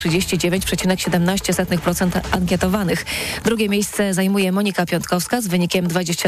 39,17% ankietowanych. Drugie miejsce zajmuje Monika Piątkowska z wynikiem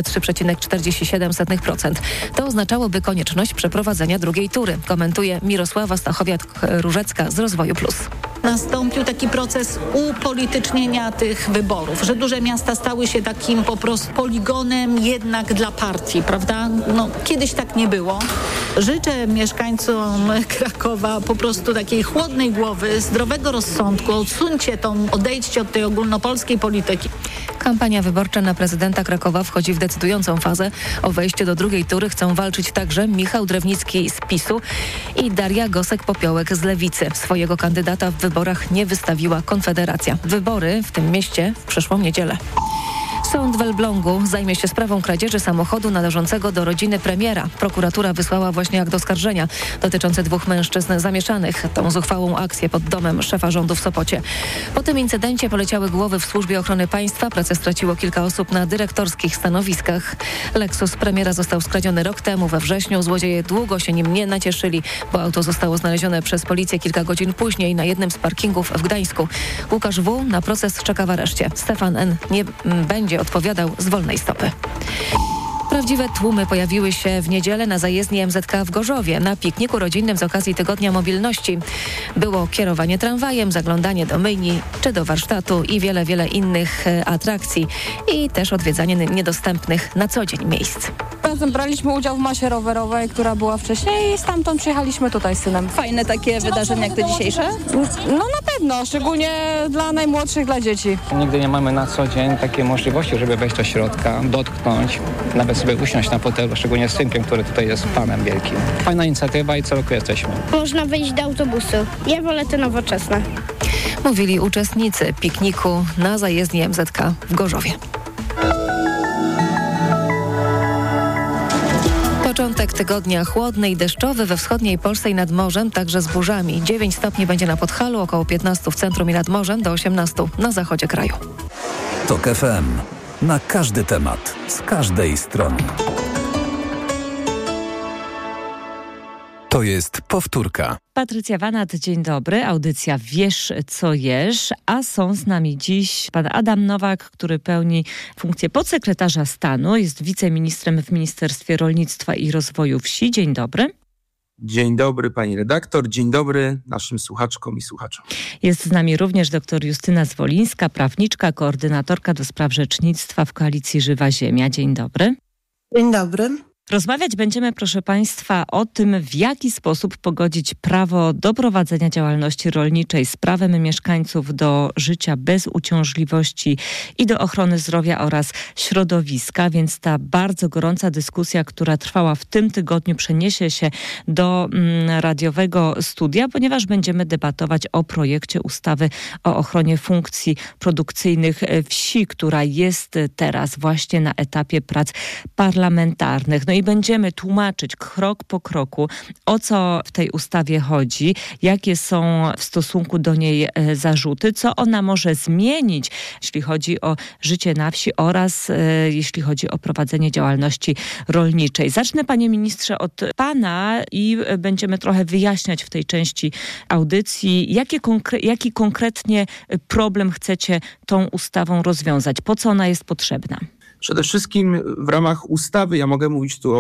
23,47%. To oznaczałoby konieczność przeprowadzenia drugiej tury, komentuje Mirosława Stachowiak-Różecka z Rozwoju Plus. Nastąpił taki proces upolitycznienia tych wyborów, że duże miasta stały się takim po prostu poligonem jednak dla partii, prawda? Kiedyś tak nie było. Życzę mieszkańcom Krakowa po prostu takiej chłodnej głowy, zdrowego rozsądku, odejdźcie od tej ogólnopolskiej polityki. Kampania wyborcza na prezydenta Krakowa wchodzi w decydującą fazę. O wejście do drugiej tury chcą walczyć także Michał Drewnicki z PiS-u i Daria Gosek-Popiołek z Lewicy. Swojego kandydata w wyborach nie wystawiła Konfederacja. Wybory w tym mieście w przyszłą niedzielę. Sąd w Elblągu zajmie się sprawą kradzieży samochodu należącego do rodziny premiera. Prokuratura wysłała właśnie akt oskarżenia dotyczący 2 mężczyzn zamieszanych tą zuchwałą akcję pod domem szefa rządu w Sopocie. Po tym incydencie poleciały głowy w Służbie Ochrony Państwa. Pracę straciło kilka osób na dyrektorskich stanowiskach. Lexus premiera został skradziony rok temu we wrześniu. Złodzieje długo się nim nie nacieszyli, bo auto zostało znalezione przez policję kilka godzin później na jednym z parkingów w Gdańsku. Łukasz W. na proces czeka w areszcie. Stefan N. nie będzie odpowiadał z wolnej stopy. Prawdziwe tłumy pojawiły się w niedzielę na zajezdni MZK w Gorzowie na pikniku rodzinnym z okazji Tygodnia Mobilności. Było kierowanie tramwajem, zaglądanie do myjni czy do warsztatu i wiele, wiele innych atrakcji i też odwiedzanie niedostępnych na co dzień miejsc. Razem braliśmy udział w masie rowerowej, która była wcześniej i stamtąd przyjechaliśmy tutaj z synem. Fajne takie wydarzenia jak te dzisiejsze? No na pewno, szczególnie dla najmłodszych, dla dzieci. Nigdy nie mamy na co dzień takiej możliwości, żeby wejść do środka, dotknąć, nawet sobie usiąść na fotelu, szczególnie z synkiem, który tutaj jest panem wielkim. Fajna inicjatywa i co roku jesteśmy. Można wyjść do autobusu. Ja wolę te nowoczesne. Mówili uczestnicy pikniku na zajezdni MZK w Gorzowie. Początek tygodnia chłodny i deszczowy we wschodniej Polsce i nad morzem, także z burzami. 9 stopni będzie na Podhalu, około 15 w centrum i nad morzem, do 18 na zachodzie kraju. TOK FM. Na każdy temat, z każdej strony. To jest powtórka. Patrycja Wanat, dzień dobry. Audycja Wiesz co jesz, a są z nami dziś pan Adam Nowak, który pełni funkcję podsekretarza stanu, jest wiceministrem w Ministerstwie Rolnictwa i Rozwoju Wsi. Dzień dobry. Dzień dobry pani redaktor, dzień dobry naszym słuchaczkom i słuchaczom. Jest z nami również dr Justyna Zwolińska, prawniczka, koordynatorka do spraw rzecznictwa w Koalicji Żywa Ziemia. Dzień dobry. Dzień dobry. Rozmawiać będziemy, proszę Państwa, o tym, w jaki sposób pogodzić prawo do prowadzenia działalności rolniczej z prawem mieszkańców do życia bez uciążliwości i do ochrony zdrowia oraz środowiska, więc ta bardzo gorąca dyskusja, która trwała w tym tygodniu, przeniesie się do radiowego studia, ponieważ będziemy debatować o projekcie ustawy o ochronie funkcji produkcyjnych wsi, która jest teraz właśnie na etapie prac parlamentarnych. No i będziemy tłumaczyć krok po kroku, o co w tej ustawie chodzi, jakie są w stosunku do niej zarzuty, co ona może zmienić, jeśli chodzi o życie na wsi oraz jeśli chodzi o prowadzenie działalności rolniczej. Zacznę, panie ministrze, od pana i będziemy trochę wyjaśniać w tej części audycji, jaki konkretnie problem chcecie tą ustawą rozwiązać, po co ona jest potrzebna. Przede wszystkim w ramach ustawy, ja mogę mówić tu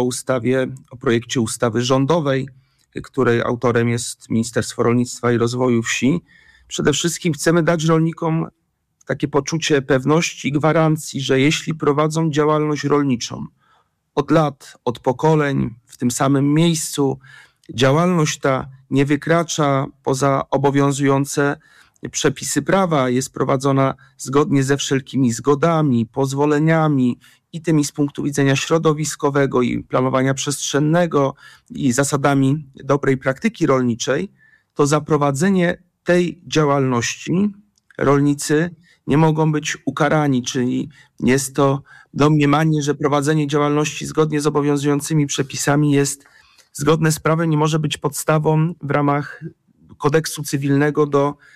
o projekcie ustawy rządowej, której autorem jest Ministerstwo Rolnictwa i Rozwoju Wsi. Przede wszystkim chcemy dać rolnikom takie poczucie pewności i gwarancji, że jeśli prowadzą działalność rolniczą od lat, od pokoleń, w tym samym miejscu, działalność ta nie wykracza poza obowiązujące przepisy prawa, jest prowadzona zgodnie ze wszelkimi zgodami, pozwoleniami i tymi z punktu widzenia środowiskowego i planowania przestrzennego i zasadami dobrej praktyki rolniczej, to za prowadzenie tej działalności rolnicy nie mogą być ukarani, czyli jest to domniemanie, że prowadzenie działalności zgodnie z obowiązującymi przepisami jest zgodne z prawem, nie może być podstawą w ramach kodeksu cywilnego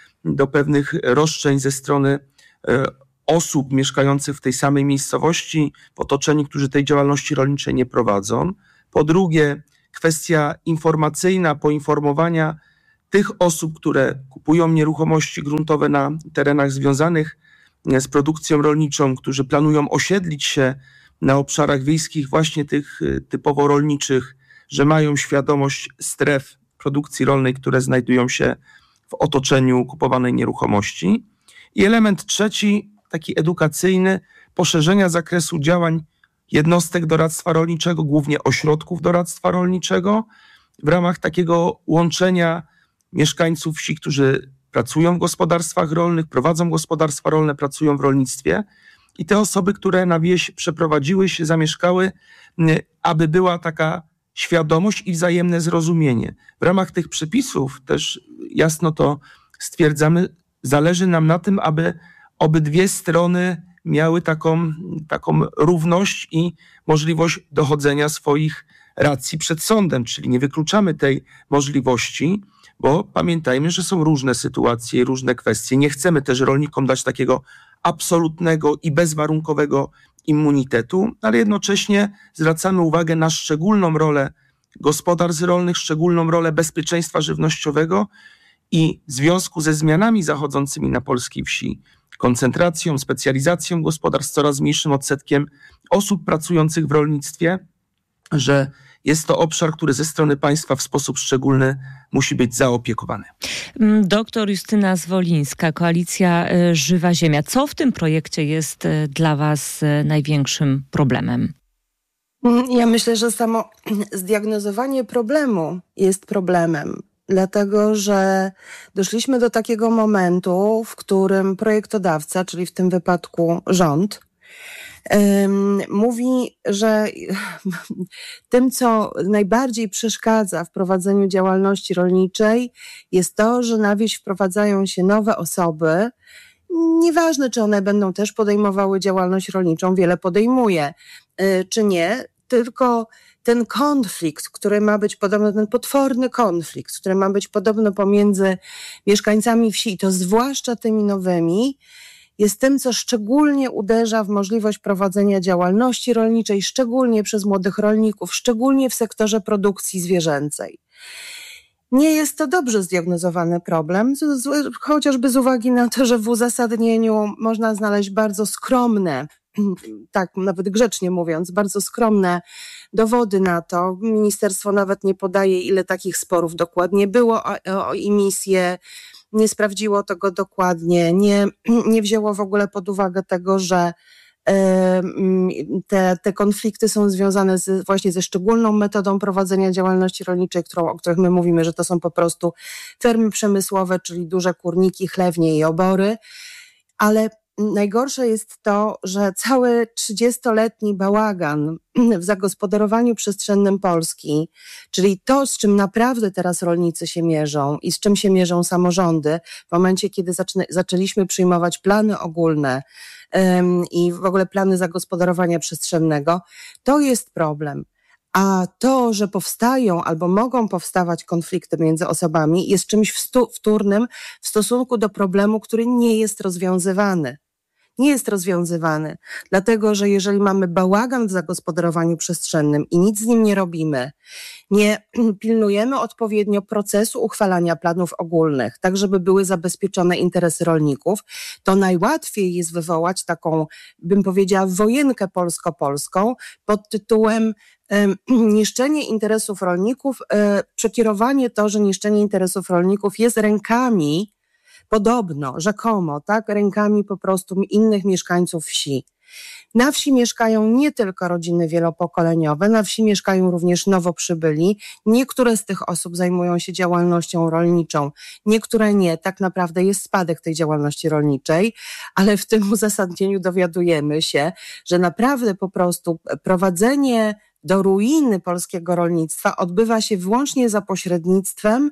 do pewnych roszczeń ze strony osób mieszkających w tej samej miejscowości, w otoczeniu, którzy tej działalności rolniczej nie prowadzą. Po drugie, kwestia informacyjna, poinformowania tych osób, które kupują nieruchomości gruntowe na terenach związanych z produkcją rolniczą, którzy planują osiedlić się na obszarach wiejskich właśnie tych typowo rolniczych, że mają świadomość stref produkcji rolnej, które znajdują się w otoczeniu kupowanej nieruchomości. I element trzeci, taki edukacyjny, poszerzenia zakresu działań jednostek doradztwa rolniczego, głównie ośrodków doradztwa rolniczego, w ramach takiego łączenia mieszkańców wsi, którzy pracują w gospodarstwach rolnych, prowadzą gospodarstwa rolne, pracują w rolnictwie, i te osoby, które na wieś przeprowadziły się, zamieszkały, aby była taka świadomość i wzajemne zrozumienie. W ramach tych przepisów też jasno to stwierdzamy, zależy nam na tym, aby obydwie strony miały taką równość i możliwość dochodzenia swoich racji przed sądem, czyli nie wykluczamy tej możliwości, bo pamiętajmy, że są różne sytuacje i różne kwestie. Nie chcemy też rolnikom dać takiego absolutnego i bezwarunkowego immunitetu, ale jednocześnie zwracamy uwagę na szczególną rolę gospodarstw rolnych, szczególną rolę bezpieczeństwa żywnościowego i w związku ze zmianami zachodzącymi na polskiej wsi, koncentracją, specjalizacją gospodarstw, coraz mniejszym odsetkiem osób pracujących w rolnictwie, że jest to obszar, który ze strony państwa w sposób szczególny musi być zaopiekowany. Doktor Justyna Zwolińska, Koalicja Żywa Ziemia. Co w tym projekcie jest dla was największym problemem? Ja myślę, że samo zdiagnozowanie problemu jest problemem, dlatego że doszliśmy do takiego momentu, w którym projektodawca, czyli w tym wypadku rząd, mówi, że tym, co najbardziej przeszkadza w prowadzeniu działalności rolniczej, jest to, że na wieś wprowadzają się nowe osoby. Nieważne, czy one będą też podejmowały działalność rolniczą, wiele podejmuje, czy nie, tylko ten konflikt, który ma być podobno, ten potworny konflikt, który ma być podobno pomiędzy mieszkańcami wsi, i to zwłaszcza tymi nowymi, jest tym, co szczególnie uderza w możliwość prowadzenia działalności rolniczej, szczególnie przez młodych rolników, szczególnie w sektorze produkcji zwierzęcej. Nie jest to dobrze zdiagnozowany problem, chociażby z uwagi na to, że w uzasadnieniu można znaleźć bardzo skromne, tak nawet grzecznie mówiąc, bardzo skromne dowody na to. Ministerstwo nawet nie podaje, ile takich sporów dokładnie było o emisję, nie sprawdziło tego dokładnie, nie wzięło w ogóle pod uwagę tego, że te konflikty są związane właśnie ze szczególną metodą prowadzenia działalności rolniczej, o których my mówimy, że to są po prostu fermy przemysłowe, czyli duże kurniki, chlewnie i obory, ale najgorsze jest to, że cały 30-letni bałagan w zagospodarowaniu przestrzennym Polski, czyli to, z czym naprawdę teraz rolnicy się mierzą i z czym się mierzą samorządy, w momencie, kiedy zaczęliśmy przyjmować plany ogólne i w ogóle plany zagospodarowania przestrzennego, to jest problem. A to, że powstają albo mogą powstawać konflikty między osobami, jest czymś wtórnym w stosunku do problemu, który nie jest rozwiązywany. Nie jest rozwiązywany, dlatego że jeżeli mamy bałagan w zagospodarowaniu przestrzennym i nic z nim nie robimy, nie pilnujemy odpowiednio procesu uchwalania planów ogólnych, tak żeby były zabezpieczone interesy rolników, to najłatwiej jest wywołać taką, bym powiedziała, wojenkę polsko-polską pod tytułem niszczenie interesów rolników, przekierowanie to, że niszczenie interesów rolników jest rękami, podobno, rzekomo, tak, rękami po prostu innych mieszkańców wsi. Na wsi mieszkają nie tylko rodziny wielopokoleniowe, na wsi mieszkają również nowo przybyli. Niektóre z tych osób zajmują się działalnością rolniczą, niektóre nie. Tak naprawdę jest spadek tej działalności rolniczej, ale w tym uzasadnieniu dowiadujemy się, że naprawdę po prostu prowadzenie do ruiny polskiego rolnictwa odbywa się wyłącznie za pośrednictwem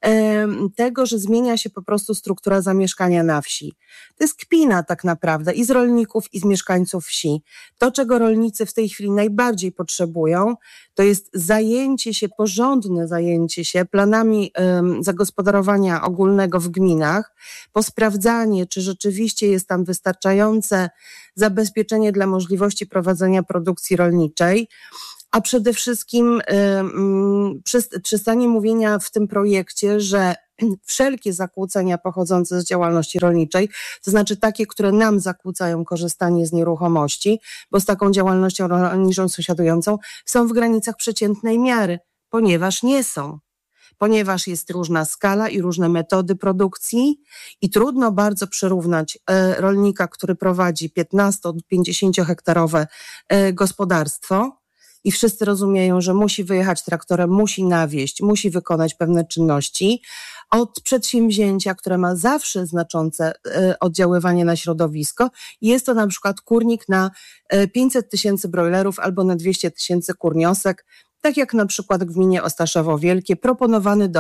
tego, że zmienia się po prostu struktura zamieszkania na wsi. To jest kpina tak naprawdę i z rolników, i z mieszkańców wsi. To, czego rolnicy w tej chwili najbardziej potrzebują, to jest zajęcie się, porządne zajęcie się planami zagospodarowania ogólnego w gminach, posprawdzanie, czy rzeczywiście jest tam wystarczające zabezpieczenie dla możliwości prowadzenia produkcji rolniczej, a przede wszystkim przestanie mówienia w tym projekcie, że wszelkie zakłócenia pochodzące z działalności rolniczej, to znaczy takie, które nam zakłócają korzystanie z nieruchomości, bo z taką działalnością rolniczą sąsiadującą są w granicach przeciętnej miary, ponieważ nie są. Ponieważ jest różna skala i różne metody produkcji i trudno bardzo przyrównać rolnika, który prowadzi 15-50 hektarowe gospodarstwo i wszyscy rozumieją, że musi wyjechać traktorem, musi nawieźć, musi wykonać pewne czynności, od przedsięwzięcia, które ma zawsze znaczące oddziaływanie na środowisko. Jest to na przykład kurnik na 500 000 brojlerów albo na 200 000 kurniosek, tak jak na przykład w gminie Ostaszowo Wielkie, proponowany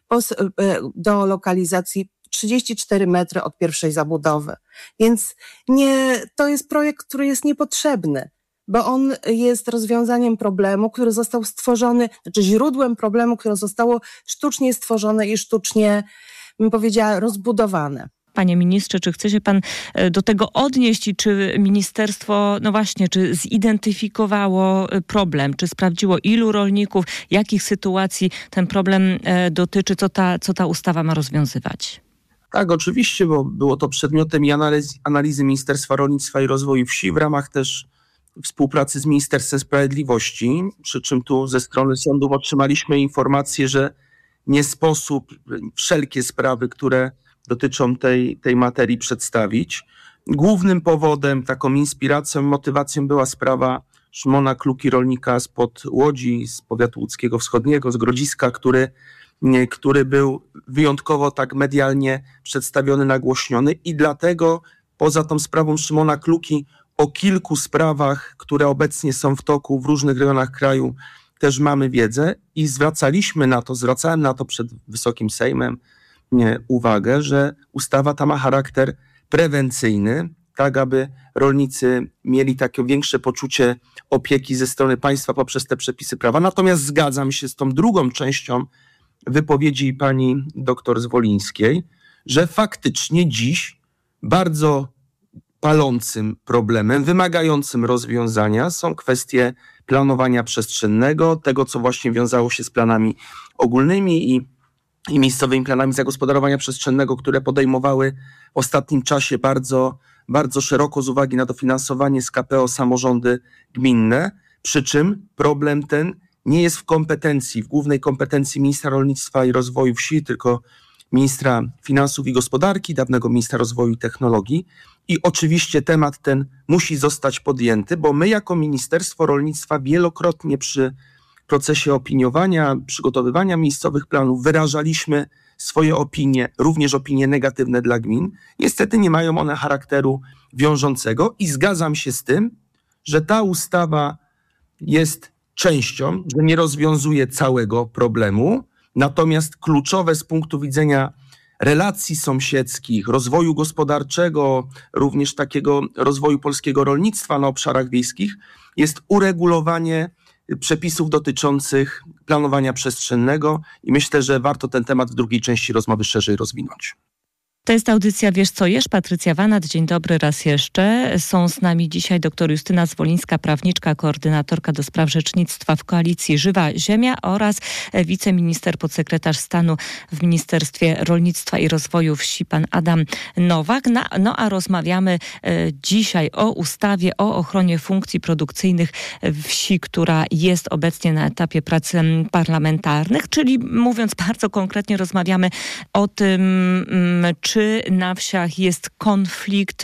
do lokalizacji 34 metry od pierwszej zabudowy. Więc to jest projekt, który jest niepotrzebny, bo on jest rozwiązaniem problemu, który został stworzony, znaczy źródłem problemu, które zostało sztucznie stworzone i sztucznie, bym powiedziała, rozbudowane. Panie ministrze, czy chce się pan do tego odnieść i czy ministerstwo, czy zidentyfikowało problem, czy sprawdziło ilu rolników, jakich sytuacji ten problem dotyczy, co ta ustawa ma rozwiązywać? Tak, oczywiście, bo było to przedmiotem i analizy Ministerstwa Rolnictwa i Rozwoju Wsi w ramach też współpracy z Ministerstwem Sprawiedliwości, przy czym tu ze strony sądów otrzymaliśmy informację, że nie sposób wszelkie sprawy, które dotyczą tej materii przedstawić. Głównym powodem, taką inspiracją, motywacją była sprawa Szymona Kluki, rolnika spod Łodzi, z powiatu łódzkiego wschodniego, z Grodziska, który był wyjątkowo tak medialnie przedstawiony, nagłośniony i dlatego poza tą sprawą Szymona Kluki o kilku sprawach, które obecnie są w toku w różnych rejonach kraju, też mamy wiedzę i zwracałem na to przed Wysokim Sejmem uwagę, że ustawa ta ma charakter prewencyjny, tak aby rolnicy mieli takie większe poczucie opieki ze strony państwa poprzez te przepisy prawa. Natomiast zgadzam się z tą drugą częścią wypowiedzi pani doktor Zwolińskiej, że faktycznie dziś bardzo palącym problemem, wymagającym rozwiązania są kwestie planowania przestrzennego, tego co właśnie wiązało się z planami ogólnymi i miejscowymi planami zagospodarowania przestrzennego, które podejmowały w ostatnim czasie bardzo, bardzo szeroko z uwagi na dofinansowanie z KPO samorządy gminne, przy czym problem ten nie jest w głównej kompetencji ministra rolnictwa i rozwoju wsi, tylko ministra finansów i gospodarki, dawnego ministra rozwoju i technologii. I oczywiście temat ten musi zostać podjęty, bo my jako Ministerstwo Rolnictwa wielokrotnie przy procesie opiniowania, przygotowywania miejscowych planów wyrażaliśmy swoje opinie, również opinie negatywne dla gmin. Niestety nie mają one charakteru wiążącego i zgadzam się z tym, że ta ustawa jest częścią, że nie rozwiązuje całego problemu, natomiast kluczowe z punktu widzenia relacji sąsiedzkich, rozwoju gospodarczego, również takiego rozwoju polskiego rolnictwa na obszarach wiejskich jest uregulowanie przepisów dotyczących planowania przestrzennego i myślę, że warto ten temat w drugiej części rozmowy szerzej rozwinąć. To jest audycja Wiesz co jesz? Patrycja Wanat. Dzień dobry raz jeszcze. Są z nami dzisiaj dr Justyna Zwolińska, prawniczka, koordynatorka do spraw rzecznictwa w Koalicji Żywa Ziemia oraz wiceminister, podsekretarz stanu w Ministerstwie Rolnictwa i Rozwoju Wsi, pan Adam Nowak. A rozmawiamy dzisiaj o ustawie o ochronie funkcji produkcyjnych wsi, która jest obecnie na etapie prac parlamentarnych, czyli mówiąc bardzo konkretnie rozmawiamy o tym, czy na wsiach jest konflikt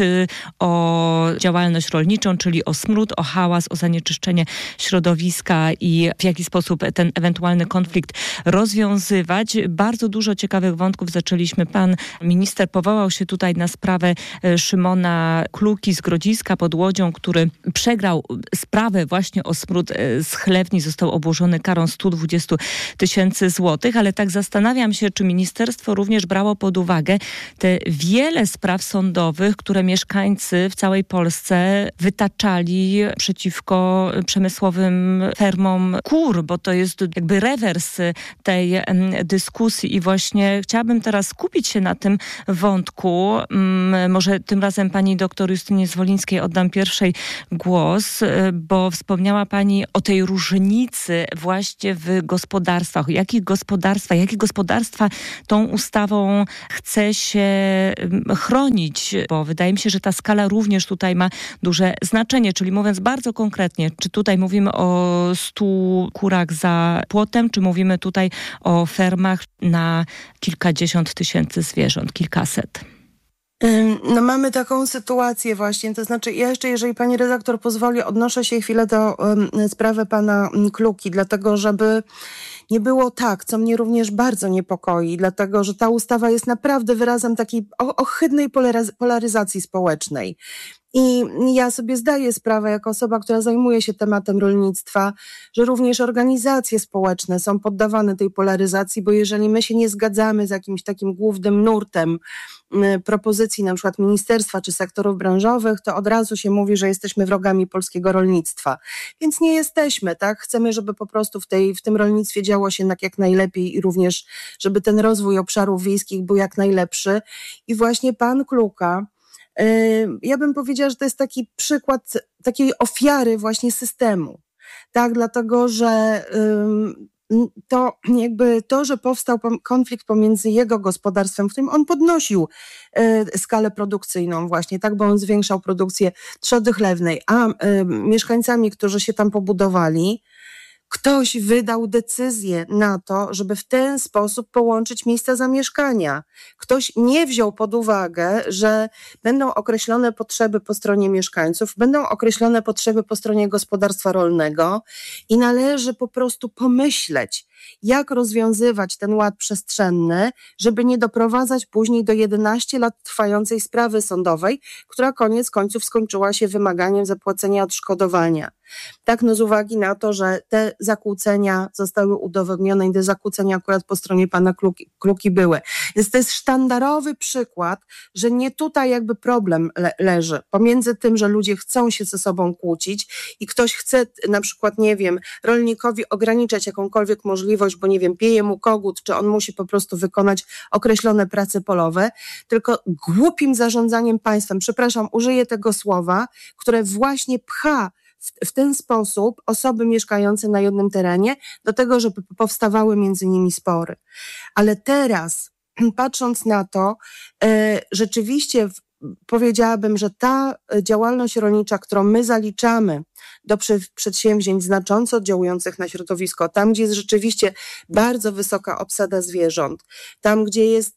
o działalność rolniczą, czyli o smród, o hałas, o zanieczyszczenie środowiska i w jaki sposób ten ewentualny konflikt rozwiązywać. Bardzo dużo ciekawych wątków zaczęliśmy. Pan minister powołał się tutaj na sprawę Szymona Kluki z Grodziska pod Łodzią, który przegrał sprawę właśnie o smród z chlewni. Został obłożony karą 120 000 złotych, ale tak zastanawiam się, czy ministerstwo również brało pod uwagę te wiele spraw sądowych, które mieszkańcy w całej Polsce wytaczali przeciwko przemysłowym fermom kur, bo to jest jakby rewers tej dyskusji i właśnie chciałabym teraz skupić się na tym wątku. Może tym razem pani doktor Justynie Zwolińskiej oddam pierwszej głos, bo wspomniała pani o tej różnicy właśnie w gospodarstwach. Jakie gospodarstwa tą ustawą chce się chronić? Bo wydaje mi się, że ta skala również tutaj ma duże znaczenie. Czyli mówiąc bardzo konkretnie, czy tutaj mówimy o 100 kurach za płotem, czy mówimy tutaj o fermach na kilkadziesiąt tysięcy zwierząt, kilkaset? No mamy taką sytuację właśnie, to znaczy ja jeszcze, jeżeli pani redaktor pozwoli, odnoszę się chwilę do sprawy pana Kluki, dlatego żeby nie było tak, co mnie również bardzo niepokoi, dlatego że ta ustawa jest naprawdę wyrazem takiej ohydnej polaryzacji społecznej. I ja sobie zdaję sprawę, jako osoba, która zajmuje się tematem rolnictwa, że również organizacje społeczne są poddawane tej polaryzacji, bo jeżeli my się nie zgadzamy z jakimś takim głównym nurtem propozycji na przykład ministerstwa czy sektorów branżowych, to od razu się mówi, że jesteśmy wrogami polskiego rolnictwa. Więc nie jesteśmy, tak? Chcemy, żeby po prostu w tym rolnictwie działo się jak najlepiej i również, żeby ten rozwój obszarów wiejskich był jak najlepszy. I właśnie pan Kluka, ja bym powiedziała, że to jest taki przykład takiej ofiary właśnie systemu, tak, dlatego, że to, że powstał konflikt pomiędzy jego gospodarstwem, w którym on podnosił skalę produkcyjną właśnie, tak, bo on zwiększał produkcję trzody chlewnej, a mieszkańcami, którzy się tam pobudowali, ktoś wydał decyzję na to, żeby w ten sposób połączyć miejsca zamieszkania. Ktoś nie wziął pod uwagę, że będą określone potrzeby po stronie mieszkańców, będą określone potrzeby po stronie gospodarstwa rolnego i należy po prostu pomyśleć, jak rozwiązywać ten ład przestrzenny, żeby nie doprowadzać później do 11 lat trwającej sprawy sądowej, która koniec końców skończyła się wymaganiem zapłacenia odszkodowania. Tak, no z uwagi na to, że te zakłócenia zostały udowodnione i te zakłócenia akurat po stronie pana Kluki były. Więc to jest sztandarowy przykład, że nie tutaj jakby problem leży pomiędzy tym, że ludzie chcą się ze sobą kłócić i ktoś chce na przykład, nie wiem, rolnikowi ograniczać jakąkolwiek możliwość, bo nie wiem, pieje mu kogut, czy on musi po prostu wykonać określone prace polowe, tylko głupim zarządzaniem państwem, przepraszam, użyję tego słowa, które właśnie pcha w ten sposób osoby mieszkające na jednym terenie do tego, żeby powstawały między nimi spory. Ale teraz, patrząc na to, rzeczywiście powiedziałabym, że ta działalność rolnicza, którą my zaliczamy do przedsięwzięć znacząco oddziałujących na środowisko, tam gdzie jest rzeczywiście bardzo wysoka obsada zwierząt, tam gdzie jest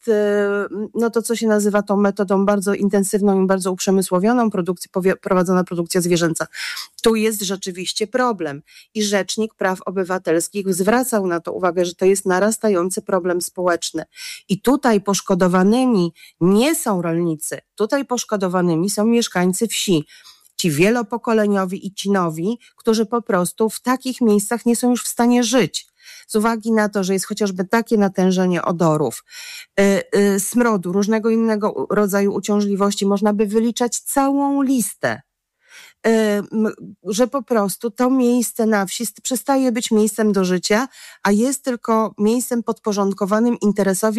no to, co się nazywa tą metodą bardzo intensywną i bardzo uprzemysłowioną prowadzona produkcja zwierzęca, tu jest rzeczywiście problem. I Rzecznik Praw Obywatelskich zwracał na to uwagę, że to jest narastający problem społeczny. I tutaj poszkodowanymi nie są rolnicy, tutaj poszkodowanymi są mieszkańcy wsi. Ci wielopokoleniowi i ci nowi, którzy po prostu w takich miejscach nie są już w stanie żyć. Z uwagi na to, że jest chociażby takie natężenie odorów, smrodu, różnego innego rodzaju uciążliwości, można by wyliczać całą listę, że po prostu to miejsce na wsi przestaje być miejscem do życia, a jest tylko miejscem podporządkowanym interesowi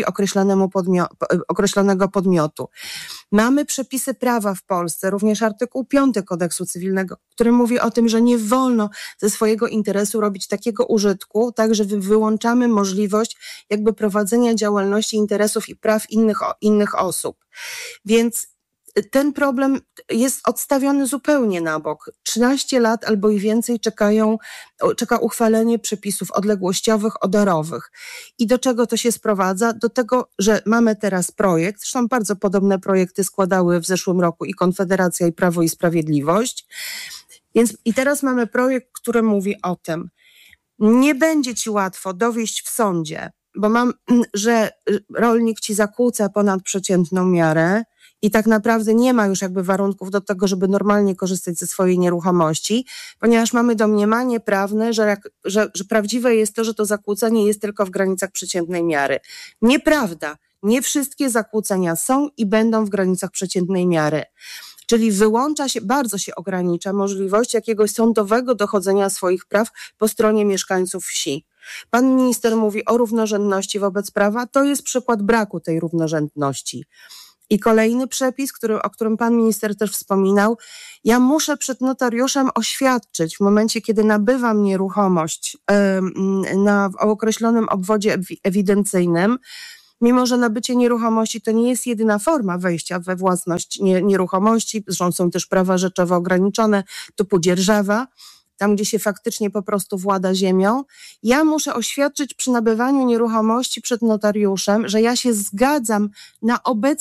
określonego podmiotu. Mamy przepisy prawa w Polsce, również artykuł 5 Kodeksu Cywilnego, który mówi o tym, że nie wolno ze swojego interesu robić takiego użytku, tak, że wyłączamy możliwość jakby prowadzenia działalności, interesów i praw innych osób. Więc ten problem jest odstawiony zupełnie na bok. 13 lat albo i więcej czeka uchwalenie przepisów odległościowych, odorowych. I do czego to się sprowadza? Do tego, że mamy teraz projekt, zresztą bardzo podobne projekty składały w zeszłym roku i Konfederacja, i Prawo i Sprawiedliwość. Więc i teraz mamy projekt, który mówi o tym, nie będzie ci łatwo dowieść w sądzie, bo że rolnik ci zakłóca ponad przeciętną miarę, i tak naprawdę nie ma już jakby warunków do tego, żeby normalnie korzystać ze swojej nieruchomości, ponieważ mamy domniemanie prawne, że prawdziwe jest to, że to zakłócenie jest tylko w granicach przeciętnej miary. Nieprawda. Nie wszystkie zakłócenia są i będą w granicach przeciętnej miary. Czyli wyłącza się, bardzo się ogranicza możliwość jakiegoś sądowego dochodzenia swoich praw po stronie mieszkańców wsi. Pan minister mówi o równorzędności wobec prawa. To jest przykład braku tej równorzędności. I kolejny przepis, o którym pan minister też wspominał, ja muszę przed notariuszem oświadczyć w momencie, kiedy nabywam nieruchomość o określonym obwodzie ewidencyjnym, mimo że nabycie nieruchomości to nie jest jedyna forma wejścia we własność nieruchomości, zresztą są też prawa rzeczowe ograniczone, typu dzierżawa, tam gdzie się faktycznie po prostu włada ziemią. Ja muszę oświadczyć przy nabywaniu nieruchomości przed notariuszem, że ja się zgadzam na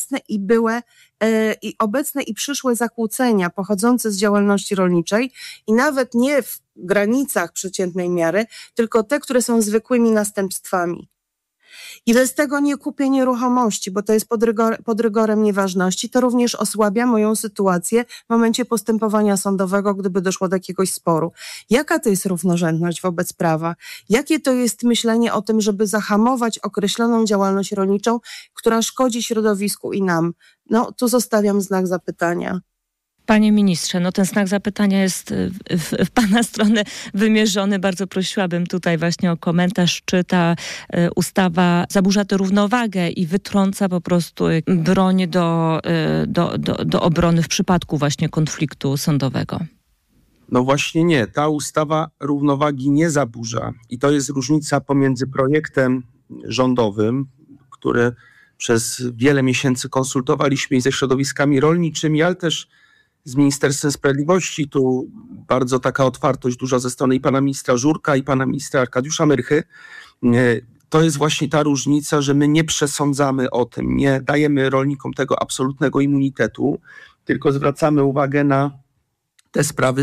obecne i przyszłe zakłócenia pochodzące z działalności rolniczej i nawet nie w granicach przeciętnej miary, tylko te, które są zwykłymi następstwami. I bez tego nie kupię nieruchomości, bo to jest pod rygorem nieważności. To również osłabia moją sytuację w momencie postępowania sądowego, gdyby doszło do jakiegoś sporu. Jaka to jest równorzędność wobec prawa? Jakie to jest myślenie o tym, żeby zahamować określoną działalność rolniczą, która szkodzi środowisku i nam? No, tu zostawiam znak zapytania. Panie ministrze, ten znak zapytania jest w pana stronę wymierzony. Bardzo prosiłabym tutaj właśnie o komentarz, czy ta ustawa zaburza tę równowagę i wytrąca po prostu broń do obrony w przypadku właśnie konfliktu sądowego. No właśnie nie. Ta ustawa równowagi nie zaburza. I to jest różnica pomiędzy projektem rządowym, który przez wiele miesięcy konsultowaliśmy i ze środowiskami rolniczymi, ale też z Ministerstwem Sprawiedliwości. Tu bardzo taka otwartość duża ze strony i pana ministra Żurka, i pana ministra Arkadiusza Myrchy. To jest właśnie ta różnica, że my nie przesądzamy o tym, nie dajemy rolnikom tego absolutnego immunitetu, tylko zwracamy uwagę na te sprawy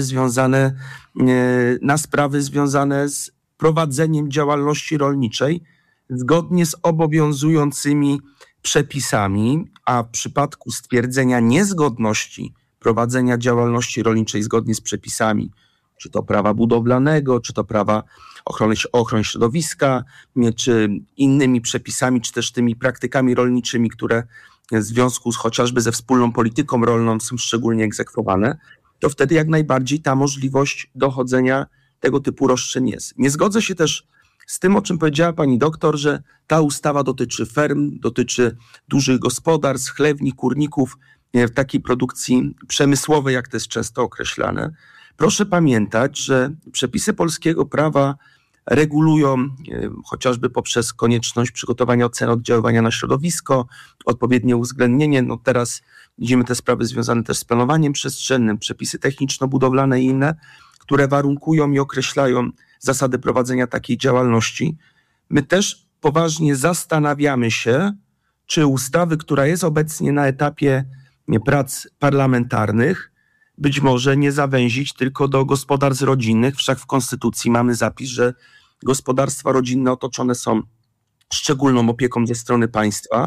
związane z prowadzeniem działalności rolniczej zgodnie z obowiązującymi przepisami, a w przypadku stwierdzenia niezgodności prowadzenia działalności rolniczej zgodnie z przepisami, czy to prawa budowlanego, czy to prawa ochrony środowiska, czy innymi przepisami, czy też tymi praktykami rolniczymi, które w związku z chociażby ze wspólną polityką rolną są szczególnie egzekwowane, to wtedy jak najbardziej ta możliwość dochodzenia tego typu roszczeń jest. Nie zgodzę się też z tym, o czym powiedziała pani doktor, że ta ustawa dotyczy ferm, dotyczy dużych gospodarstw, chlewni, kurników, w takiej produkcji przemysłowej, jak to jest często określane. Proszę pamiętać, że przepisy polskiego prawa regulują chociażby poprzez konieczność przygotowania oceny oddziaływania na środowisko, odpowiednie uwzględnienie. Teraz widzimy te sprawy związane też z planowaniem przestrzennym, przepisy techniczno-budowlane i inne, które warunkują i określają zasady prowadzenia takiej działalności. My też poważnie zastanawiamy się, czy ustawy, która jest obecnie na etapie prac parlamentarnych, być może nie zawęzić tylko do gospodarstw rodzinnych. Wszak w Konstytucji mamy zapis, że gospodarstwa rodzinne otoczone są szczególną opieką ze strony państwa,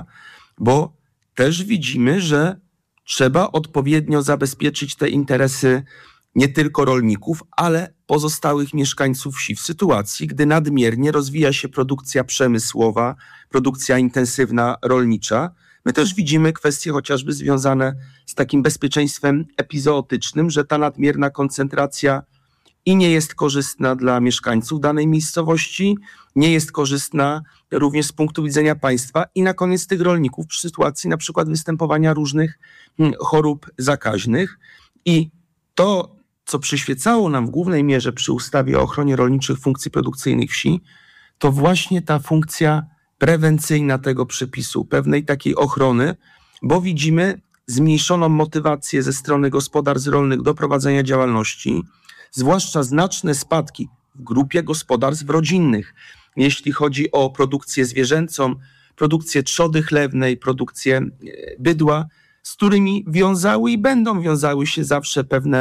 bo też widzimy, że trzeba odpowiednio zabezpieczyć te interesy nie tylko rolników, ale pozostałych mieszkańców wsi w sytuacji, gdy nadmiernie rozwija się produkcja przemysłowa, produkcja intensywna rolnicza. My też widzimy kwestie chociażby związane z takim bezpieczeństwem epizootycznym, że ta nadmierna koncentracja i nie jest korzystna dla mieszkańców danej miejscowości, nie jest korzystna również z punktu widzenia państwa i na koniec tych rolników przy sytuacji na przykład występowania różnych chorób zakaźnych. I to, co przyświecało nam w głównej mierze przy ustawie o ochronie rolniczych funkcji produkcyjnych wsi, to właśnie ta funkcja prewencyjna tego przepisu, pewnej takiej ochrony, bo widzimy zmniejszoną motywację ze strony gospodarstw rolnych do prowadzenia działalności, zwłaszcza znaczne spadki w grupie gospodarstw rodzinnych, jeśli chodzi o produkcję zwierzęcą, produkcję trzody chlewnej, produkcję bydła, z którymi wiązały i będą wiązały się zawsze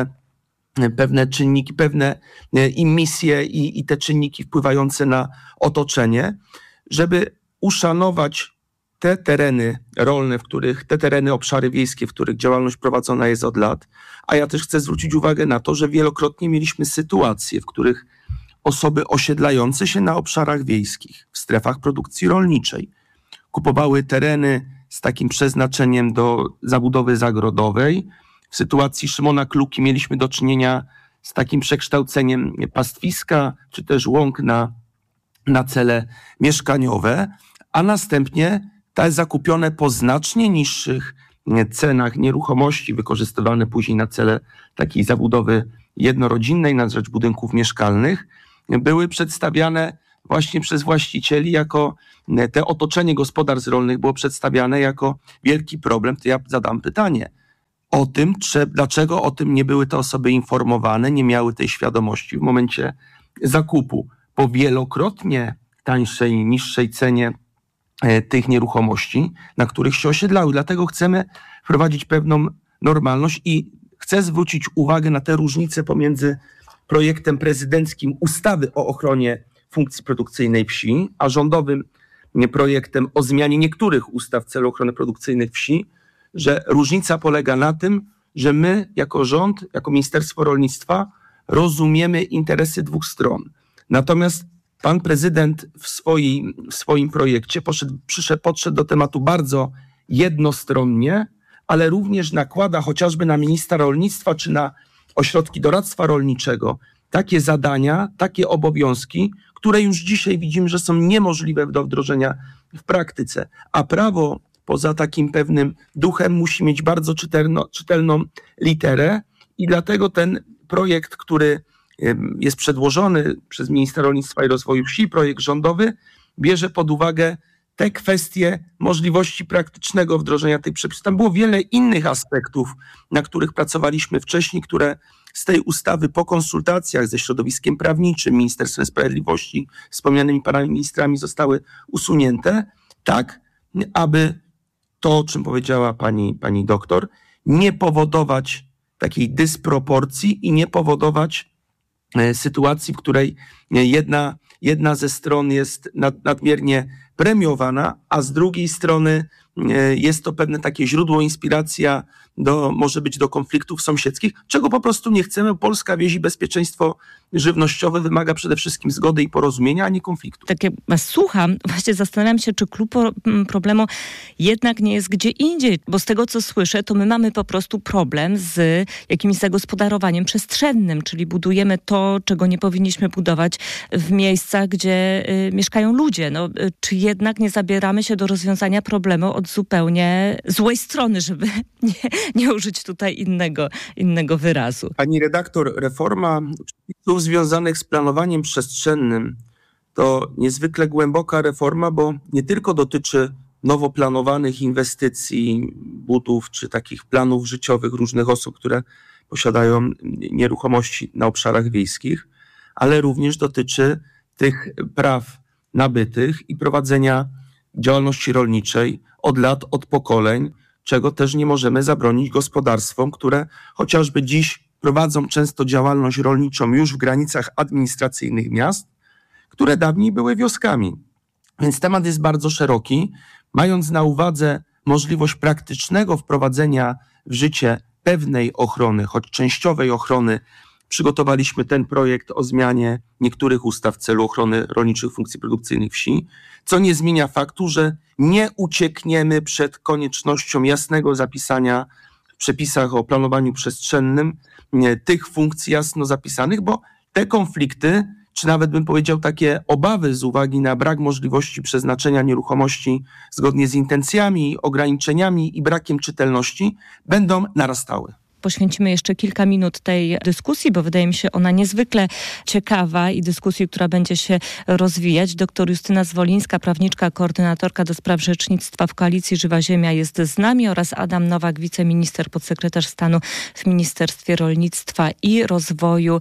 pewne czynniki, pewne immisje i te czynniki wpływające na otoczenie, żeby uszanować te tereny rolne, te tereny, obszary wiejskie, w których działalność prowadzona jest od lat. A ja też chcę zwrócić uwagę na to, że wielokrotnie mieliśmy sytuacje, w których osoby osiedlające się na obszarach wiejskich, w strefach produkcji rolniczej, kupowały tereny z takim przeznaczeniem do zabudowy zagrodowej. W sytuacji Szymona Kluki mieliśmy do czynienia z takim przekształceniem pastwiska, czy też łąk na cele mieszkaniowe, a następnie te zakupione po znacznie niższych cenach nieruchomości, wykorzystywane później na cele takiej zabudowy jednorodzinnej na rzecz budynków mieszkalnych, były przedstawiane właśnie przez właścicieli jako, te otoczenie gospodarstw rolnych było przedstawiane jako wielki problem. To ja zadam pytanie o tym, dlaczego o tym nie były te osoby informowane, nie miały tej świadomości w momencie zakupu po wielokrotnie tańszej, niższej cenie tych nieruchomości, na których się osiedlały. Dlatego chcemy wprowadzić pewną normalność i chcę zwrócić uwagę na te różnice pomiędzy projektem prezydenckim ustawy o ochronie funkcji produkcyjnej wsi, a rządowym projektem o zmianie niektórych ustaw w celu ochrony produkcyjnej wsi, że różnica polega na tym, że my jako rząd, jako Ministerstwo Rolnictwa rozumiemy interesy dwóch stron. Natomiast pan prezydent w swoim projekcie podszedł do tematu bardzo jednostronnie, ale również nakłada chociażby na ministra rolnictwa czy na ośrodki doradztwa rolniczego takie zadania, takie obowiązki, które już dzisiaj widzimy, że są niemożliwe do wdrożenia w praktyce. A prawo poza takim pewnym duchem musi mieć bardzo czytelną literę i dlatego ten projekt, który jest przedłożony przez ministra rolnictwa i rozwoju wsi, projekt rządowy, bierze pod uwagę te kwestie możliwości praktycznego wdrożenia tych przepisów. Tam było wiele innych aspektów, na których pracowaliśmy wcześniej, które z tej ustawy po konsultacjach ze środowiskiem prawniczym, Ministerstwem Sprawiedliwości, wspomnianymi panami ministrami zostały usunięte, tak aby to, o czym powiedziała pani doktor, nie powodować takiej dysproporcji i nie powodować sytuacji, w której jedna ze stron jest nadmiernie premiowana, a z drugiej strony jest to pewne takie źródło inspiracja może być do konfliktów sąsiedzkich, czego po prostu nie chcemy. Polska wieś i bezpieczeństwo żywnościowe wymaga przede wszystkim zgody i porozumienia, a nie konfliktu. Tak jak was słucham, właśnie zastanawiam się, czy klucz problemu jednak nie jest gdzie indziej, bo z tego, co słyszę, to my mamy po prostu problem z jakimś zagospodarowaniem przestrzennym, czyli budujemy to, czego nie powinniśmy budować w miejscach, gdzie mieszkają ludzie. No, czy jednak nie zabieramy się do rozwiązania problemu od zupełnie złej strony, żeby nie użyć tutaj innego wyrazu. Pani redaktor, reforma przepisów związanych z planowaniem przestrzennym to niezwykle głęboka reforma, bo nie tylko dotyczy nowo planowanych inwestycji, budów czy takich planów życiowych różnych osób, które posiadają nieruchomości na obszarach wiejskich, ale również dotyczy tych praw nabytych i prowadzenia działalności rolniczej od lat, od pokoleń, czego też nie możemy zabronić gospodarstwom, które chociażby dziś prowadzą często działalność rolniczą już w granicach administracyjnych miast, które dawniej były wioskami. Więc temat jest bardzo szeroki. Mając na uwadze możliwość praktycznego wprowadzenia w życie pewnej ochrony, choć częściowej ochrony, przygotowaliśmy ten projekt o zmianie niektórych ustaw w celu ochrony rolniczych funkcji produkcyjnych wsi, co nie zmienia faktu, że nie uciekniemy przed koniecznością jasnego zapisania w przepisach o planowaniu przestrzennym tych funkcji jasno zapisanych, bo te konflikty, czy nawet bym powiedział takie obawy z uwagi na brak możliwości przeznaczenia nieruchomości zgodnie z intencjami, ograniczeniami i brakiem czytelności, będą narastały. Poświęcimy jeszcze kilka minut tej dyskusji, bo wydaje mi się ona niezwykle ciekawa i dyskusji, która będzie się rozwijać. Doktor Justyna Zwolińska, prawniczka, koordynatorka do spraw rzecznictwa w Koalicji Żywa Ziemia jest z nami oraz Adam Nowak, wiceminister, podsekretarz stanu w Ministerstwie Rolnictwa i Rozwoju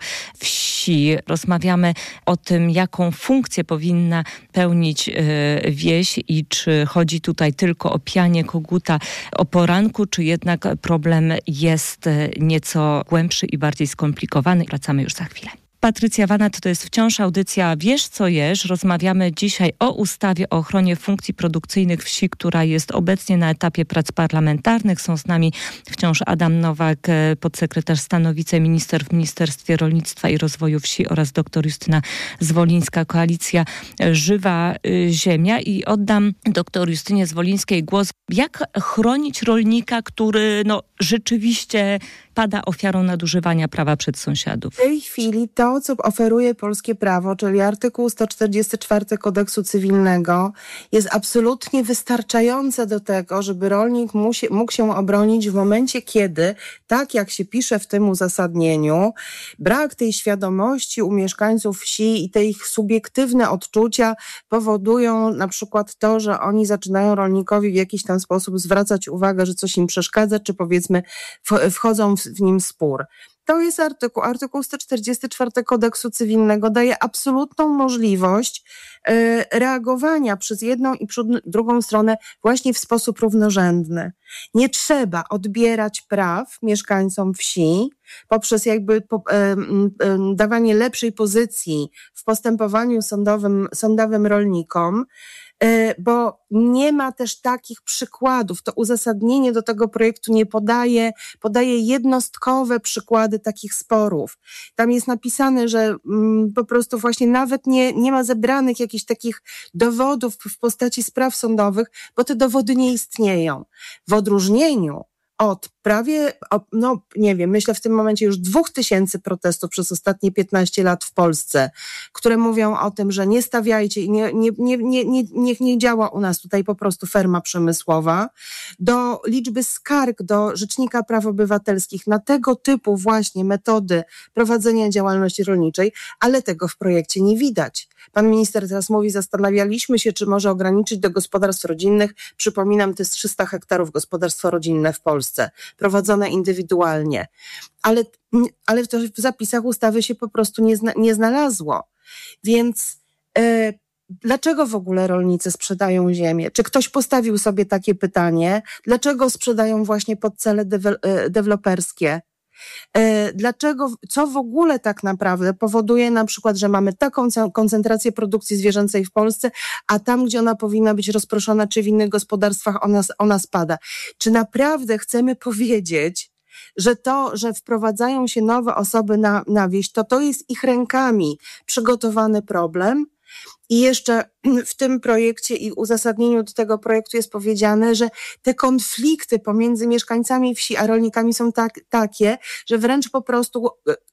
Wsi. Rozmawiamy o tym, jaką funkcję powinna pełnić wieś i czy chodzi tutaj tylko o pianie koguta o poranku, czy jednak problem jest nieco głębszy i bardziej skomplikowany. Wracamy już za chwilę. Patrycja Wanat, to jest wciąż audycja Wiesz co jesz. Rozmawiamy dzisiaj o ustawie o ochronie funkcji produkcyjnych wsi, która jest obecnie na etapie prac parlamentarnych. Są z nami wciąż Adam Nowak, podsekretarz stanu, wiceminister w Ministerstwie Rolnictwa i Rozwoju Wsi oraz dr Justyna Zwolińska, Koalicja Żywa Ziemia. I oddam dr Justynie Zwolińskiej głos. Jak chronić rolnika, który rzeczywiście pada ofiarą nadużywania prawa przez sąsiadów? W tej chwili to, co oferuje polskie prawo, czyli artykuł 144 Kodeksu Cywilnego, jest absolutnie wystarczające do tego, żeby rolnik mógł się obronić w momencie, kiedy, tak jak się pisze w tym uzasadnieniu, brak tej świadomości u mieszkańców wsi i te ich subiektywne odczucia powodują na przykład to, że oni zaczynają rolnikowi w jakiś tam sposób zwracać uwagę, że coś im przeszkadza, czy powiedzmy wchodzą w nim spór. To jest artykuł 144 Kodeksu Cywilnego daje absolutną możliwość reagowania przez jedną i drugą stronę właśnie w sposób równorzędny. Nie trzeba odbierać praw mieszkańcom wsi poprzez dawanie lepszej pozycji w postępowaniu sądowym rolnikom, bo nie ma też takich przykładów. To uzasadnienie do tego projektu nie podaje jednostkowe przykłady takich sporów. Tam jest napisane, że po prostu właśnie nawet nie ma zebranych jakichś takich dowodów w postaci spraw sądowych, bo te dowody nie istnieją. W odróżnieniu od prawie, myślę w tym momencie już 2000 protestów przez ostatnie 15 lat w Polsce, które mówią o tym, że nie stawiajcie i niech nie działa u nas tutaj po prostu ferma przemysłowa, do liczby skarg do Rzecznika Praw Obywatelskich na tego typu właśnie metody prowadzenia działalności rolniczej, ale tego w projekcie nie widać. Pan minister teraz mówi, zastanawialiśmy się, czy może ograniczyć do gospodarstw rodzinnych. Przypominam, to jest 300 hektarów gospodarstwo rodzinne w Polsce, prowadzone indywidualnie. Ale to w zapisach ustawy się po prostu nie znalazło. Więc dlaczego w ogóle rolnicy sprzedają ziemię? Czy ktoś postawił sobie takie pytanie? Dlaczego sprzedają właśnie pod cele deweloperskie? Dlaczego, co w ogóle tak naprawdę powoduje na przykład, że mamy taką koncentrację produkcji zwierzęcej w Polsce, a tam, gdzie ona powinna być rozproszona, czy w innych gospodarstwach ona spada? Czy naprawdę chcemy powiedzieć, że to, że wprowadzają się nowe osoby na wieś, to jest ich rękami przygotowany problem? I jeszcze w tym projekcie i uzasadnieniu do tego projektu jest powiedziane, że te konflikty pomiędzy mieszkańcami wsi a rolnikami są takie, że wręcz po prostu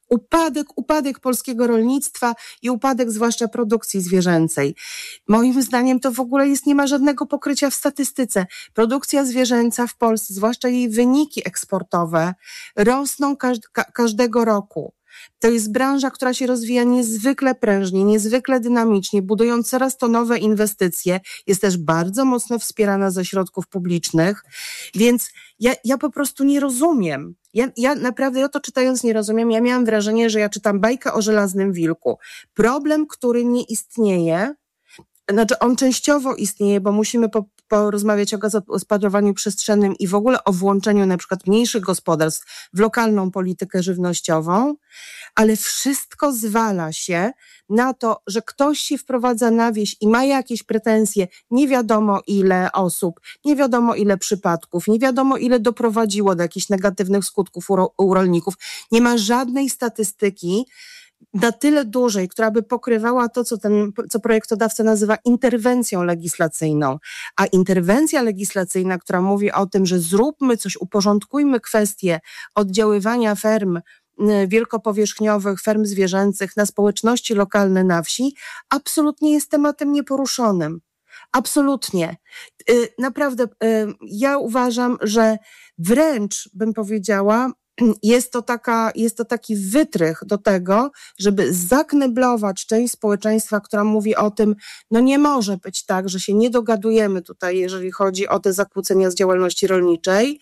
upadek polskiego rolnictwa i upadek zwłaszcza produkcji zwierzęcej. Moim zdaniem to w ogóle nie ma żadnego pokrycia w statystyce. Produkcja zwierzęca w Polsce, zwłaszcza jej wyniki eksportowe, rosną każdego roku. To jest branża, która się rozwija niezwykle prężnie, niezwykle dynamicznie, budując coraz to nowe inwestycje. Jest też bardzo mocno wspierana ze środków publicznych, więc ja po prostu nie rozumiem. Ja naprawdę to czytając nie rozumiem. Ja miałam wrażenie, że ja czytam bajkę o żelaznym wilku. Problem, który nie istnieje, znaczy on częściowo istnieje, bo musimy porozmawiać o zagospodarowaniu przestrzennym i w ogóle o włączeniu na przykład mniejszych gospodarstw w lokalną politykę żywnościową, ale wszystko zwala się na to, że ktoś się wprowadza na wieś i ma jakieś pretensje, nie wiadomo ile osób, nie wiadomo ile przypadków, nie wiadomo ile doprowadziło do jakichś negatywnych skutków u rolników. Nie ma żadnej statystyki na tyle dużej, która by pokrywała to, co projektodawca nazywa interwencją legislacyjną. A interwencja legislacyjna, która mówi o tym, że zróbmy coś, uporządkujmy kwestie oddziaływania ferm wielkopowierzchniowych, ferm zwierzęcych na społeczności lokalne na wsi, absolutnie jest tematem nieporuszonym. Absolutnie. Naprawdę, ja uważam, że wręcz bym powiedziała, jest to taki wytrych do tego, żeby zakneblować część społeczeństwa, która mówi o tym, nie może być tak, że się nie dogadujemy tutaj, jeżeli chodzi o te zakłócenia z działalności rolniczej.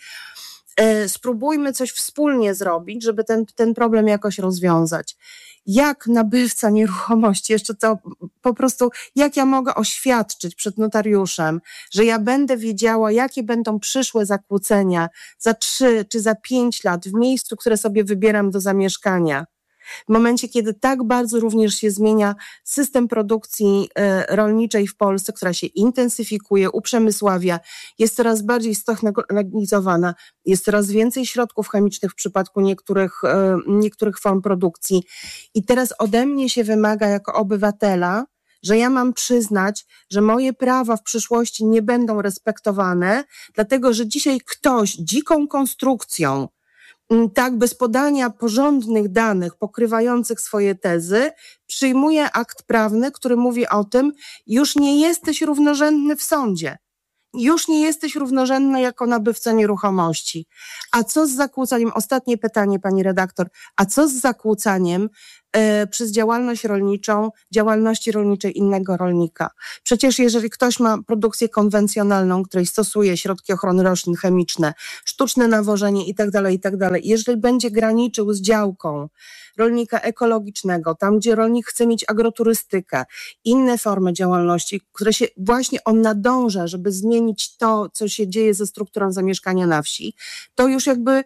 Spróbujmy coś wspólnie zrobić, żeby ten problem jakoś rozwiązać. Jak nabywca nieruchomości, jeszcze to po prostu, jak ja mogę oświadczyć przed notariuszem, że ja będę wiedziała, jakie będą przyszłe zakłócenia za 3 czy za 5 lat w miejscu, które sobie wybieram do zamieszkania. W momencie, kiedy tak bardzo również się zmienia system produkcji rolniczej w Polsce, która się intensyfikuje, uprzemysławia, jest coraz bardziej stechnologizowana, jest coraz więcej środków chemicznych w przypadku niektórych form produkcji. I teraz ode mnie się wymaga jako obywatela, że ja mam przyznać, że moje prawa w przyszłości nie będą respektowane, dlatego że dzisiaj ktoś dziką konstrukcją, tak bez podania porządnych danych pokrywających swoje tezy, przyjmuje akt prawny, który mówi o tym, już nie jesteś równorzędny w sądzie. Już nie jesteś równorzędny jako nabywca nieruchomości. A co z zakłócaniem? Ostatnie pytanie, pani redaktor. A co z zakłócaniem przez działalności rolniczej innego rolnika? Przecież jeżeli ktoś ma produkcję konwencjonalną, której stosuje środki ochrony roślin chemiczne, sztuczne nawożenie itd., jeżeli będzie graniczył z działką rolnika ekologicznego, tam gdzie rolnik chce mieć agroturystykę, inne formy działalności, które się właśnie on nadąża, żeby zmienić to, co się dzieje ze strukturą zamieszkania na wsi, to już jakby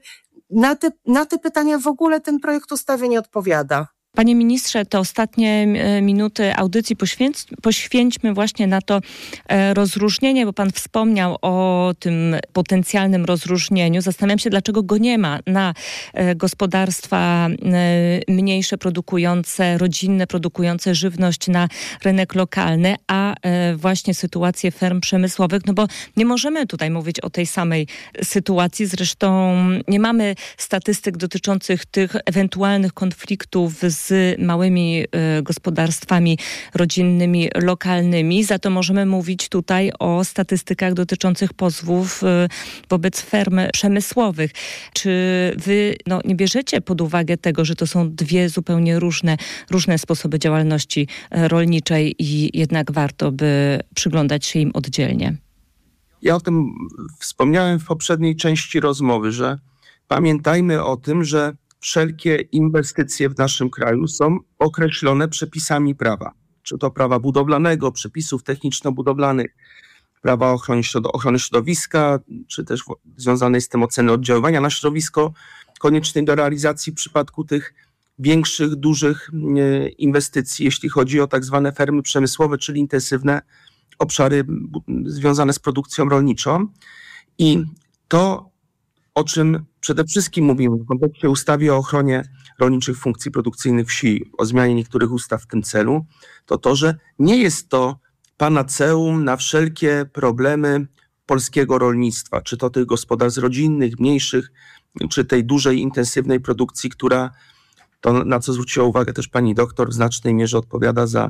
na te pytania w ogóle ten projekt ustawy nie odpowiada. Panie ministrze, te ostatnie minuty audycji poświęćmy właśnie na to rozróżnienie, bo pan wspomniał o tym potencjalnym rozróżnieniu. Zastanawiam się, dlaczego go nie ma na gospodarstwa mniejsze produkujące, rodzinne, produkujące żywność na rynek lokalny, a właśnie sytuację ferm przemysłowych, no bo nie możemy tutaj mówić o tej samej sytuacji. Zresztą nie mamy statystyk dotyczących tych ewentualnych konfliktów z małymi gospodarstwami rodzinnymi, lokalnymi. Za to możemy mówić tutaj o statystykach dotyczących pozwów wobec ferm przemysłowych. Czy wy nie bierzecie pod uwagę tego, że to są dwie zupełnie różne sposoby działalności rolniczej i jednak warto by przyglądać się im oddzielnie? Ja o tym wspomniałem w poprzedniej części rozmowy, że pamiętajmy o tym, że wszelkie inwestycje w naszym kraju są określone przepisami prawa. Czy to prawa budowlanego, przepisów techniczno-budowlanych, prawa ochrony środowiska, czy też związanej z tym oceny oddziaływania na środowisko, koniecznej do realizacji w przypadku tych większych, dużych inwestycji, jeśli chodzi o tak zwane fermy przemysłowe, czyli intensywne obszary związane z produkcją rolniczą. I to, o czym przede wszystkim mówimy w kontekście ustawy o ochronie rolniczych funkcji produkcyjnych wsi, o zmianie niektórych ustaw w tym celu, to, że nie jest to panaceum na wszelkie problemy polskiego rolnictwa, czy to tych gospodarstw rodzinnych, mniejszych, czy tej dużej, intensywnej produkcji, która, to na co zwróciła uwagę też pani doktor, w znacznej mierze odpowiada za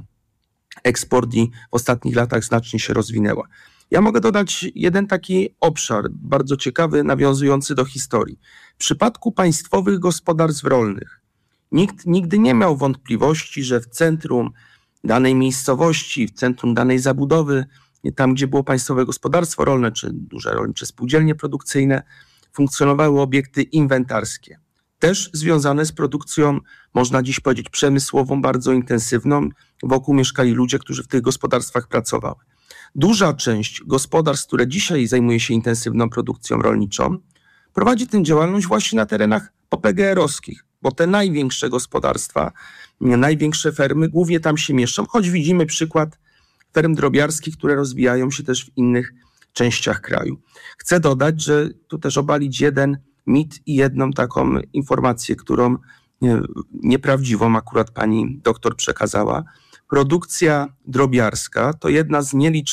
eksport i w ostatnich latach znacznie się rozwinęła. Ja mogę dodać jeden taki obszar, bardzo ciekawy, nawiązujący do historii. W przypadku państwowych gospodarstw rolnych nikt nigdy nie miał wątpliwości, że w centrum danej miejscowości, w centrum danej zabudowy, tam gdzie było państwowe gospodarstwo rolne, czy duże rolnicze spółdzielnie produkcyjne, funkcjonowały obiekty inwentarskie. Też związane z produkcją, można dziś powiedzieć, przemysłową, bardzo intensywną. Wokół mieszkali ludzie, którzy w tych gospodarstwach pracowali. Duża część gospodarstw, które dzisiaj zajmuje się intensywną produkcją rolniczą, prowadzi tę działalność właśnie na terenach PGR-owskich, bo te największe gospodarstwa, największe fermy głównie tam się mieszczą, choć widzimy przykład ferm drobiarskich, które rozwijają się też w innych częściach kraju. Chcę dodać, że tu też obalić jeden mit i jedną taką informację, którą nieprawdziwą akurat pani doktor przekazała. Produkcja drobiarska to jeden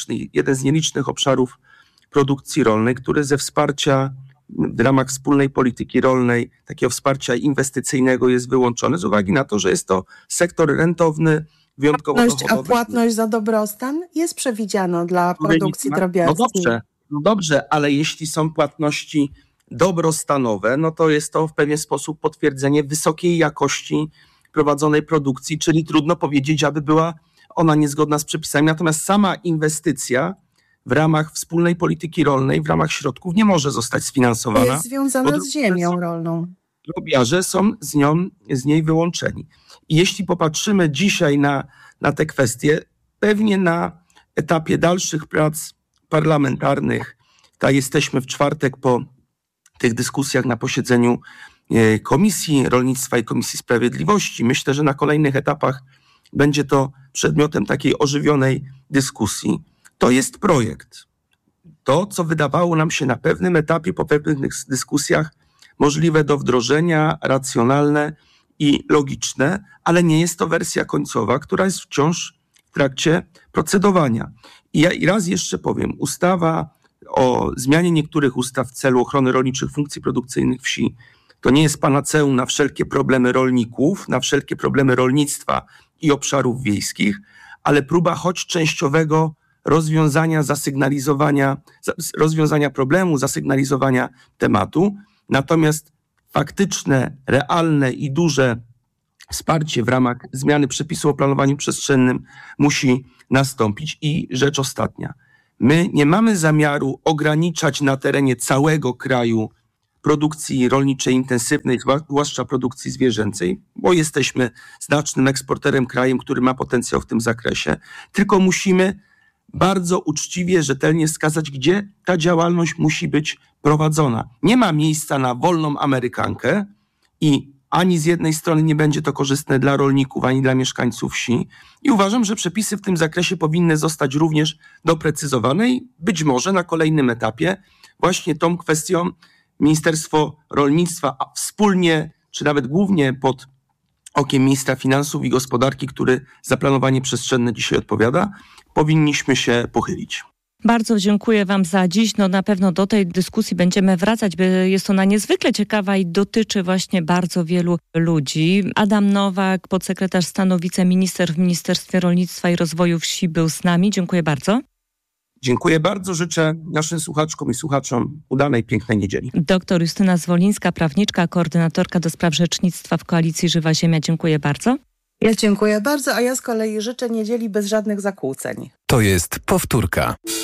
z nielicznych obszarów produkcji rolnej, który ze wsparcia w ramach wspólnej polityki rolnej, takiego wsparcia inwestycyjnego jest wyłączony z uwagi na to, że jest to sektor rentowny, wyjątkowo dochodowy. A płatność za dobrostan jest przewidziana dla produkcji drobiarskiej. No dobrze, ale jeśli są płatności dobrostanowe, no to jest to w pewien sposób potwierdzenie wysokiej jakości prowadzonej produkcji, czyli trudno powiedzieć, aby była ona niezgodna z przepisami. Natomiast sama inwestycja w ramach wspólnej polityki rolnej, w ramach środków nie może zostać sfinansowana. Jest związana z ziemią rolną. Drobiarze są z niej wyłączeni. I jeśli popatrzymy dzisiaj na te kwestie, pewnie na etapie dalszych prac parlamentarnych, jesteśmy w czwartek po tych dyskusjach na posiedzeniu Komisji Rolnictwa i Komisji Sprawiedliwości. Myślę, że na kolejnych etapach będzie to przedmiotem takiej ożywionej dyskusji. To jest projekt. To, co wydawało nam się na pewnym etapie, po pewnych dyskusjach, możliwe do wdrożenia, racjonalne i logiczne, ale nie jest to wersja końcowa, która jest wciąż w trakcie procedowania. I raz jeszcze powiem, ustawa o zmianie niektórych ustaw w celu ochrony rolniczych funkcji produkcyjnych wsi to nie jest panaceum na wszelkie problemy rolników, na wszelkie problemy rolnictwa i obszarów wiejskich, ale próba choć częściowego rozwiązania problemu, zasygnalizowania tematu. Natomiast faktyczne, realne i duże wsparcie w ramach zmiany przepisu o planowaniu przestrzennym musi nastąpić. I rzecz ostatnia. My nie mamy zamiaru ograniczać na terenie całego kraju produkcji rolniczej intensywnej, zwłaszcza produkcji zwierzęcej, bo jesteśmy znacznym eksporterem, krajem, który ma potencjał w tym zakresie, tylko musimy bardzo uczciwie, rzetelnie wskazać, gdzie ta działalność musi być prowadzona. Nie ma miejsca na wolną amerykankę i ani z jednej strony nie będzie to korzystne dla rolników, ani dla mieszkańców wsi. I uważam, że przepisy w tym zakresie powinny zostać również doprecyzowane i być może na kolejnym etapie właśnie tą kwestią Ministerstwo Rolnictwa, a wspólnie, czy nawet głównie pod okiem ministra finansów i gospodarki, który za planowanie przestrzenne dzisiaj odpowiada, powinniśmy się pochylić. Bardzo dziękuję Wam za dziś. Na pewno do tej dyskusji będziemy wracać, bo jest ona niezwykle ciekawa i dotyczy właśnie bardzo wielu ludzi. Adam Nowak, podsekretarz stanu, wiceminister w Ministerstwie Rolnictwa i Rozwoju Wsi był z nami. Dziękuję bardzo. Dziękuję bardzo. Życzę naszym słuchaczkom i słuchaczom udanej, pięknej niedzieli. Doktor Justyna Zwolińska, prawniczka, koordynatorka do spraw rzecznictwa w Koalicji Żywa Ziemia. Dziękuję bardzo. Ja dziękuję bardzo, a ja z kolei życzę niedzieli bez żadnych zakłóceń. To jest powtórka.